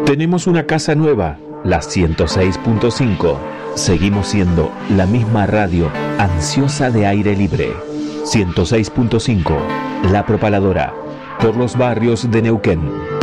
Tenemos una casa nueva, la 106.5. Seguimos siendo la misma radio ansiosa de aire libre. 106.5, La Propaladora, por los barrios de Neuquén.